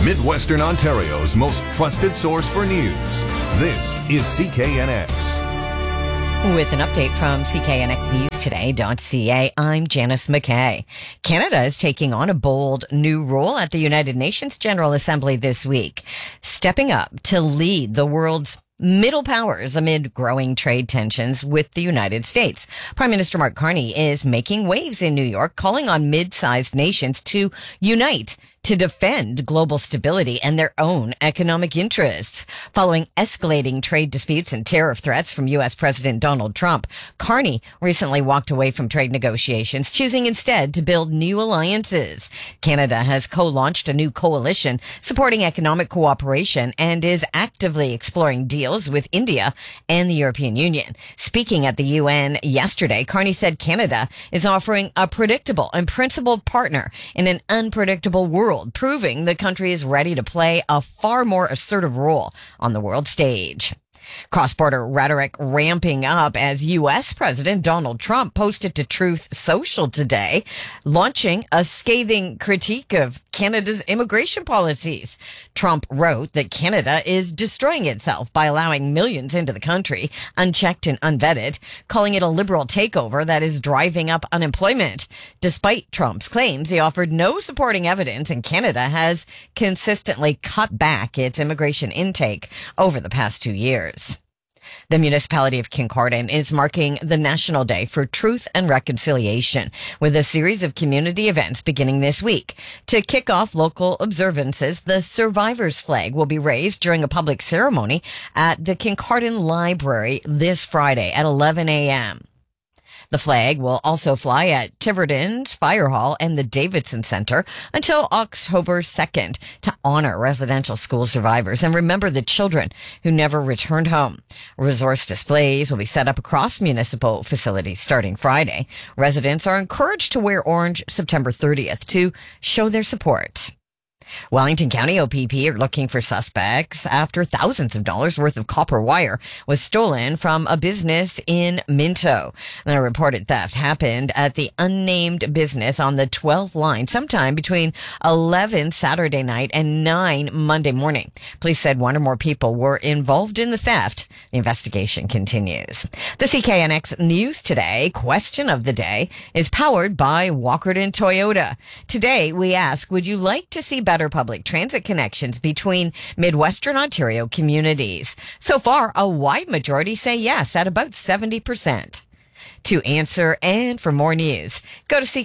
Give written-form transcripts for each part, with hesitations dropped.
Midwestern Ontario's most trusted source for news. This is CKNX. With an update from CKNXNewsToday.ca, I'm Janice McKay. Canada is taking on a bold new role at the United Nations General Assembly this week, stepping up to lead the world's middle powers amid growing trade tensions with the United States. Prime Minister Mark Carney is making waves in New York, calling on mid-sized nations to unite to defend global stability and their own economic interests. Following escalating trade disputes and tariff threats from U.S. President Donald Trump, Carney recently walked away from trade negotiations, choosing instead to build new alliances. Canada has co-launched a new coalition supporting economic cooperation and is actively exploring deals with India and the European Union. Speaking at the UN yesterday, Carney said Canada is offering a predictable and principled partner in an unpredictable world, proving the country is ready to play a far more assertive role on the world stage. Cross-border rhetoric ramping up as U.S. President Donald Trump posted to Truth Social today, launching a scathing critique of Canada's immigration policies. Trump wrote that Canada is destroying itself by allowing millions into the country, unchecked and unvetted, calling it a liberal takeover that is driving up unemployment. Despite Trump's claims, he offered no supporting evidence, and Canada has consistently cut back its immigration intake over the past 2 years. The municipality of Kincardine is marking the National Day for Truth and Reconciliation with a series of community events beginning this week. To kick off local observances, the Survivors Flag will be raised during a public ceremony at the Kincardine Library this Friday at 11 a.m. The flag will also fly at Tiverton's Fire Hall and the Davidson Center until October 2nd to honor residential school survivors and remember the children who never returned home. Resource displays will be set up across municipal facilities starting Friday. Residents are encouraged to wear orange September 30th to show their support. Wellington County OPP are looking for suspects after thousands of dollars worth of copper wire was stolen from a business in Minto. The reported theft happened at the unnamed business on the 12th line sometime between 11 Saturday night and 9 Monday morning. Police said one or more people were involved in the theft. The investigation continues. The CKNX News Today question of the day is powered by Walkerton Toyota. Today we ask, would you like to see better public transit connections between Midwestern Ontario communities? So far, a wide majority say yes at about 70%. To answer and for more news, go to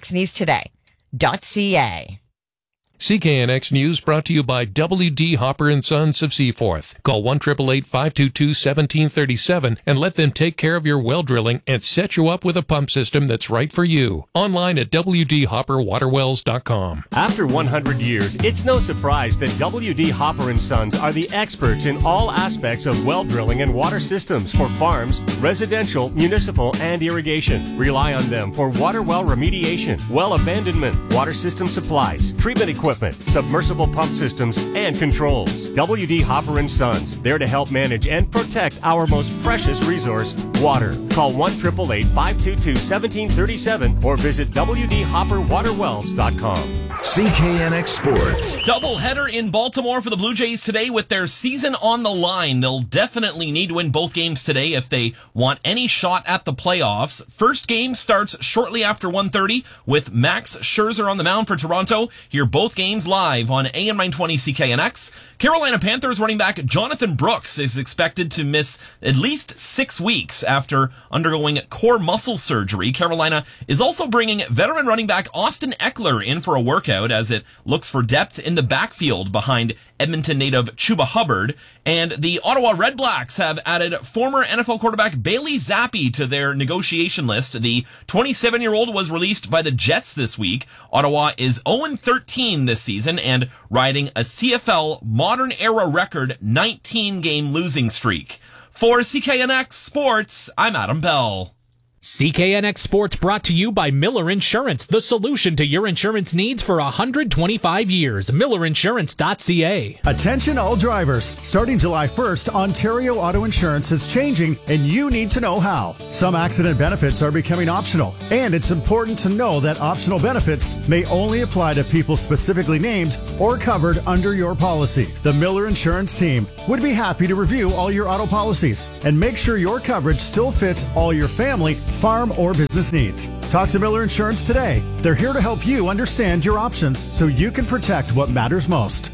CKNXNewsToday.ca. CKNX News brought to you by W.D. Hopper & Sons of Seaforth. Call 1-888-522-1737 and let them take care of your well drilling and set you up with a pump system that's right for you. Online at WDHopperWaterwells.com. After 100 years, it's no surprise that W.D. Hopper & Sons are the experts in all aspects of well drilling and water systems for farms, residential, municipal, and irrigation. Rely on them for water well remediation, well abandonment, water system supplies, treatment equipment, submersible pump systems, and controls. W.D. Hopper & Sons, there to help manage and protect our most precious resource, water. Call 1-888-522-1737 or visit WDHopperWaterwells.com. CKNX Sports. Doubleheader in Baltimore for the Blue Jays today with their season on the line. They'll definitely need to win both games today if they want any shot at the playoffs. First game starts shortly after 1:30 with Max Scherzer on the mound for Toronto. Hear both games live on AM 920 CKNX. Carolina Panthers running back Jonathan Brooks is expected to miss at least 6 weeks after undergoing core muscle surgery. Carolina is also bringing veteran running back Austin Eckler in for a workout as it looks for depth in the backfield behind Edmonton native Chuba Hubbard. And the Ottawa Red Blacks have added former NFL quarterback Bailey Zappi to their negotiation list. The 27-year-old was released by the Jets this week. Ottawa is 0-13 this season and riding a CFL modern era record 19-game losing streak. For CKNX Sports, I'm Adam Bell. CKNX Sports brought to you by Miller Insurance, the solution to your insurance needs for 125 years. MillerInsurance.ca. Attention all drivers. Starting July 1st, Ontario Auto Insurance is changing, and you need to know how. Some accident benefits are becoming optional, and it's important to know that optional benefits may only apply to people specifically named or covered under your policy. The Miller Insurance team would be happy to review all your auto policies and make sure your coverage still fits all your family, farm, or business needs. Talk to Miller Insurance today. They're here to help you understand your options so you can protect what matters most.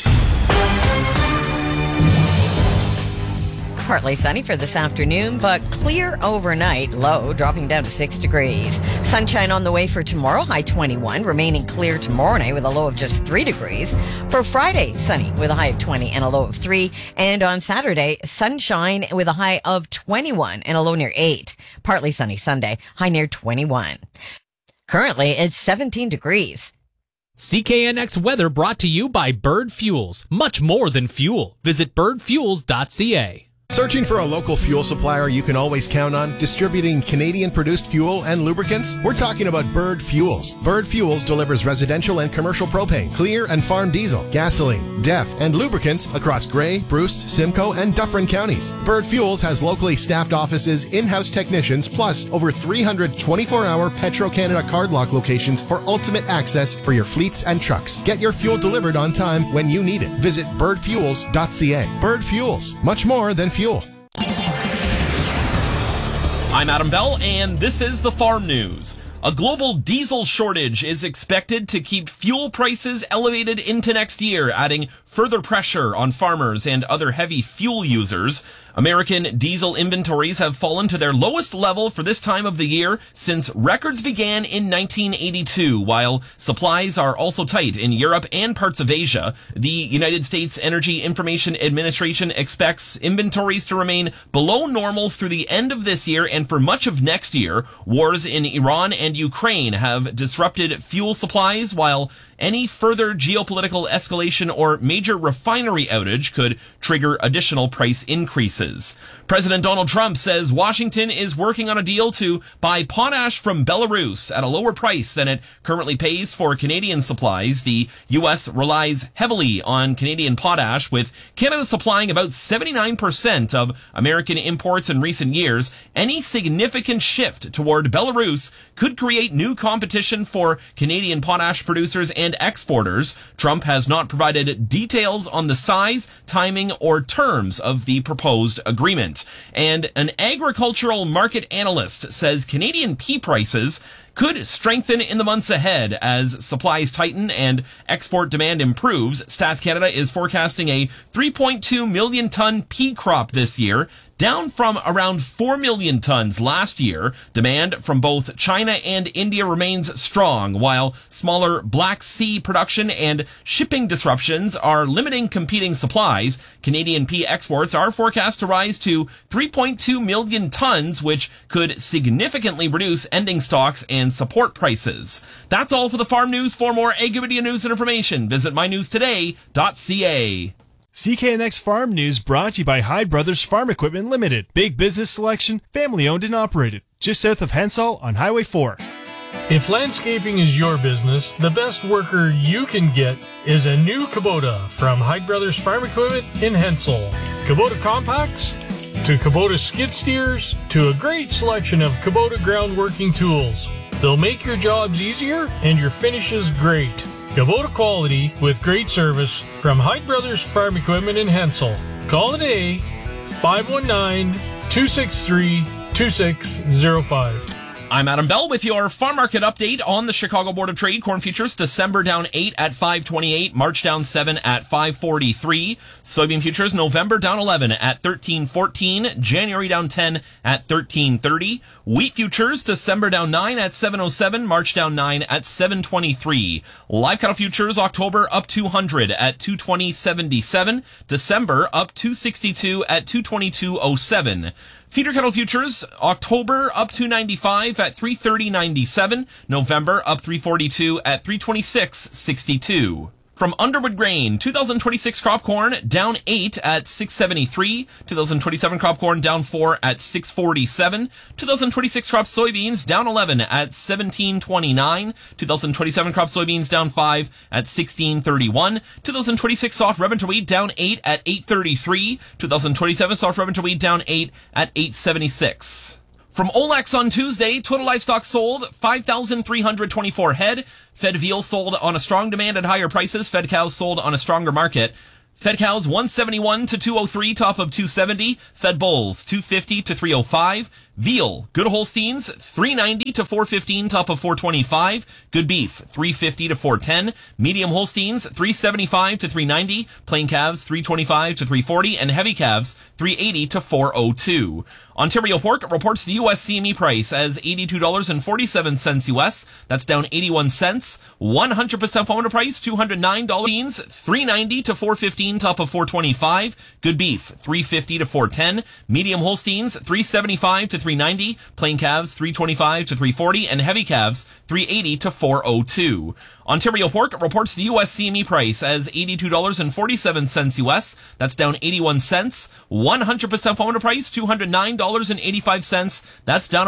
Partly sunny for this afternoon, but clear overnight, low dropping down to 6 degrees. Sunshine on the way for tomorrow, high 21, remaining clear tomorrow night with a low of just 3 degrees. For Friday, sunny with a high of 20 and a low of 3. And on Saturday, sunshine with a high of 21 and a low near 8. Partly sunny Sunday, high near 21. Currently, it's 17 degrees. CKNX weather brought to you by Bird Fuels. Much more than fuel. Visit birdfuels.ca. Searching for a local fuel supplier you can always count on, distributing Canadian-produced fuel and lubricants? We're talking about Bird Fuels. Bird Fuels delivers residential and commercial propane, clear and farm diesel, gasoline, DEF, and lubricants across Grey, Bruce, Simcoe, and Dufferin counties. Bird Fuels has locally staffed offices, in-house technicians, plus over 300 24-hour Petro-Canada cardlock locations for ultimate access for your fleets and trucks. Get your fuel delivered on time when you need it. Visit birdfuels.ca. Bird Fuels, much more than fuel. I'm Adam Bell, and this is the Farm News. A global diesel shortage is expected to keep fuel prices elevated into next year, adding further pressure on farmers and other heavy fuel users. American diesel inventories have fallen to their lowest level for this time of the year since records began in 1982, while supplies are also tight in Europe and parts of Asia. The United States Energy Information Administration expects inventories to remain below normal through the end of this year and for much of next year. Wars in Iran and Ukraine have disrupted fuel supplies, while any further geopolitical escalation or major refinery outage could trigger additional price increases. President Donald Trump says Washington is working on a deal to buy potash from Belarus at a lower price than it currently pays for Canadian supplies. The U.S. relies heavily on Canadian potash, with Canada supplying about 79% of American imports in recent years. Any significant shift toward Belarus could create new competition for Canadian potash producers and exporters. Trump has not provided details on the size, timing, or terms of the proposed agreement. And an agricultural market analyst says Canadian pea prices could strengthen in the months ahead as supplies tighten and export demand improves. Stats Canada is forecasting a 3.2 million ton pea crop this year, down from around 4 million tons last year. Demand from both China and India remains strong, while smaller Black Sea production and shipping disruptions are limiting competing supplies. Canadian pea exports are forecast to rise to 3.2 million tons, which could significantly reduce ending stocks and support prices. That's all for the Farm News. For more Agribidia news and information, visit mynewstoday.ca. CKNX Farm News brought to you by Hyde Brothers Farm Equipment Limited. Big business selection, family owned and operated. Just south of Hensall on Highway 4. If landscaping is your business, the best worker you can get is a new Kubota from Hyde Brothers Farm Equipment in Hensall. Kubota compacts to Kubota skid steers to a great selection of Kubota ground working tools. They'll make your jobs easier and your finishes great. Kubota quality with great service from Hyde Brothers Farm Equipment in Hensall. Call today, 519-263-2605. I'm Adam Bell with your farm market update on the Chicago Board of Trade. Corn futures December down 8 at 528, March down 7 at 543. Soybean futures November down 11 at 1314, January down 10 at 1330. Wheat futures December down 9 at 707, March down 9 at 723. Live cattle futures October up 200 at 220.77, December up 262 at 222.07. Feeder cattle futures, October up 295 at 330.97, November up 342 at 326.62. From Underwood Grain, 2026 crop corn down 8 at $6.73. 2027 crop corn down 4 at $6.47. 2026 crop soybeans down 11 at $17.29. 2027 crop soybeans down 5 at $16.31. 2026 soft red winter wheat down 8 at $8.33. 2027 soft red winter wheat down 8 at $8.76. From Olex on Tuesday, total livestock sold 5,324 head. Fed veal sold on a strong demand at higher prices. Fed cows sold on a stronger market. Fed cows 171 to 203, top of 270. Fed bulls 250 to 305. Veal, good Holsteins 390 to 415, top of 425. Good beef 350 to 410. Medium Holsteins 375 to 390. Plain calves 325 to 340, and heavy calves 380 to 402. Ontario Pork reports the U.S. CME price as $82.47 U.S. That's down 81 cents. 100% formula price $209. $390 to $415, top of $425. Good beef $350 to $410. Medium Holsteins $375 to $390. Plain calves $325 to $340, and heavy calves $380 to $402. Ontario Pork reports the U.S. CME price as $82.47 U.S. That's down 81 cents. 100% formula price $209.85. That's down